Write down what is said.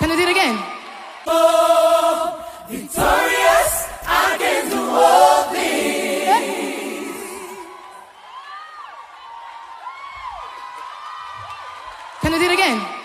Can I do it again? Oh, victorious, I can do all things. Can I do it again?